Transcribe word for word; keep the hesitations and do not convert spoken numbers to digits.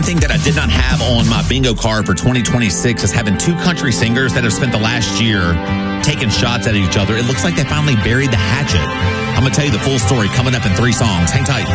Thing that I did not have on my bingo card for twenty twenty-six is having two country singers that have spent the last year taking shots at each other. It looks like they finally buried the hatchet. I'm going to tell you the full story coming up in three songs. Hang tight.